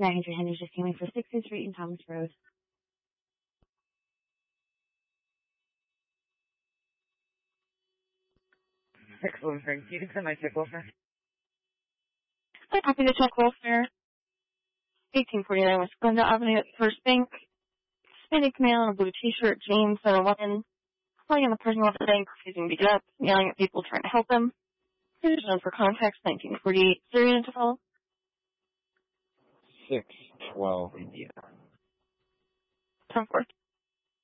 900 Henry just came in for 6th Street and Thomas Road. Excellent, thank you. Can I check welfare? I'm happy to check welfare. 1849 West Glendale Avenue at First Bank. Hispanic male in a blue t-shirt, jeans, and a weapon. Playing in the parking lot of the bank, refusing to get up, yelling at people trying to help him. Here's known for context, 1948. Syrian interval. 612 Indiana. 10-4.